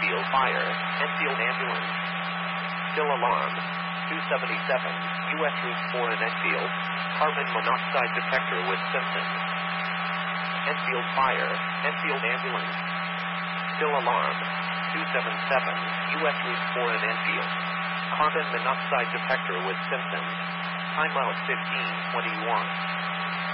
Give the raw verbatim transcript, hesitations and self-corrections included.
Enfield Fire, Enfield Ambulance. Still alarm. two seventy-seven, U S Route four in Enfield. Carbon monoxide detector with symptoms. Enfield Fire, Enfield Ambulance. Still alarm. two seventy-seven, U S Route four in Enfield. Carbon monoxide detector with symptoms. Time out fifteen twenty-one.